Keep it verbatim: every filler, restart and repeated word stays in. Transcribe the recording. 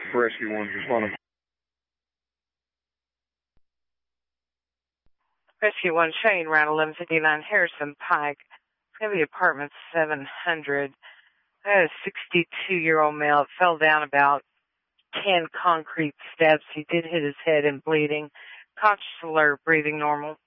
Rescue one's responding. Rescue one showing around eleven fifty-nine Harrison Pike. It's going to be apartment seven hundred. I had a sixty-two-year-old male. It fell down about ten concrete steps. He did hit his head and bleeding. Conscious, alert, breathing normal.